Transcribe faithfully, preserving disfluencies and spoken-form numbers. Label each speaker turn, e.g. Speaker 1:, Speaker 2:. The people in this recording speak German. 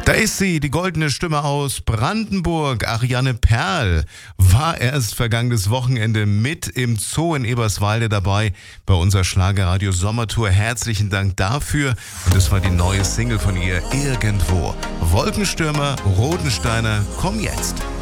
Speaker 1: Da ist sie, die goldene Stimme aus Brandenburg. Ariane Perl war erst vergangenes Wochenende mit im Zoo in Eberswalde dabei bei unserer Schlagerradio Sommertour. Herzlichen Dank dafür. Und das war die neue Single von ihr, Irgendwo. Wolkenstürmer, Rodensteiner, komm jetzt.